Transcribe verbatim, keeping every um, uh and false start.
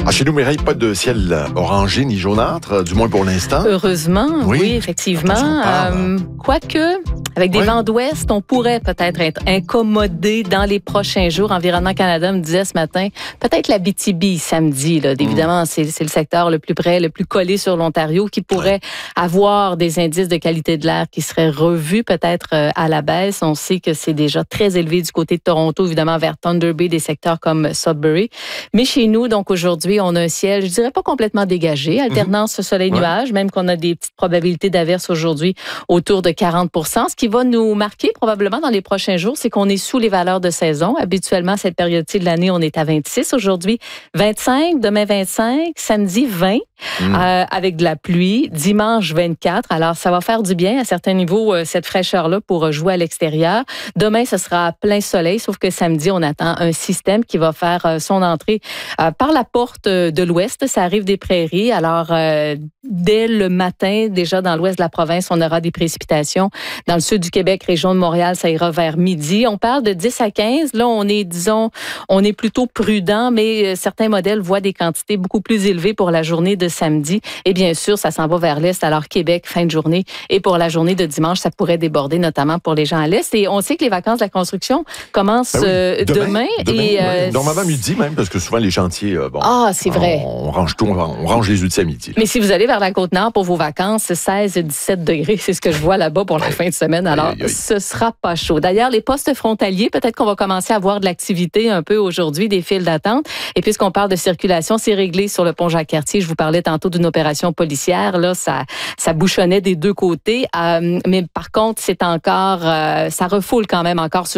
Ah, chez nous, Mireille, pas de ciel orangé ni jaunâtre, du moins pour l'instant. Heureusement, oui, Oui. effectivement. Attention, Euh, quoique, avec des Oui. vents d'ouest, on pourrait peut-être être incommodé dans les prochains jours. Environnement Canada me disait ce matin, peut-être la B T B samedi. Là. Évidemment, c'est, c'est le secteur le plus près, le plus collé sur l'Ontario qui pourrait avoir des indices de qualité de l'air qui seraient revus peut-être euh, à la baisse. On sait que c'est déjà très élevé du côté de Toronto, évidemment vers Thunder Bay, des secteurs comme Sudbury. Mais chez nous, donc aujourd'hui, on a un ciel, je dirais pas complètement dégagé, alternance soleil-nuage, même qu'on a des petites probabilités d'averses aujourd'hui autour de quarante pour cent. Ce qui va nous marquer probablement dans les prochains jours, c'est qu'on est sous les valeurs de saison. Habituellement, cette période-ci de l'année, on est à vingt-six. Aujourd'hui, vingt-cinq. Demain, vingt-cinq. Samedi, vingt. Mmh. Euh, avec de la pluie. Dimanche, vingt-quatre. Alors, ça va faire du bien à certains niveaux, euh, cette fraîcheur-là pour jouer à l'extérieur. Demain, ce sera plein soleil, sauf que samedi, on attend un système qui va faire euh, son entrée euh, par la porte de l'ouest. Ça arrive des prairies. Alors, euh, dès le matin, déjà dans l'ouest de la province, on aura des précipitations. Dans le sud du Québec, région de Montréal, ça ira vers midi. On parle de dix à quinze. Là, on est, disons, on est plutôt prudent, mais certains modèles voient des quantités beaucoup plus élevées pour la journée de samedi. Et bien sûr, ça s'en va vers l'est. Alors, Québec, fin de journée. Et pour la journée de dimanche, ça pourrait déborder, notamment pour les gens à l'est. Et on sait que les vacances de la construction commencent ben oui, euh, demain. demain. demain et, ouais. euh, Normalement, midi même, parce que souvent, les chantiers, euh, bon. Ah, c'est vrai. On, on range tout, on, on range les outils à midi. Là. Mais si vous allez vers la Côte-Nord pour vos vacances, seize à dix-sept degrés, c'est ce que je vois là-bas pour la ouais. fin de semaine. Alors, aïe, aïe. ce sera pas chaud. D'ailleurs, les postes frontaliers, peut-être qu'on va commencer à avoir de l'activité un peu aujourd'hui, des files d'attente. Et puisqu'on parle de circulation, c'est réglé sur le pont Jacques-Cartier. Je vous parlais tantôt d'une opération policière. Là, ça, ça bouchonnait des deux côtés. Euh, mais par contre, c'est encore, euh, ça refoule quand même encore sur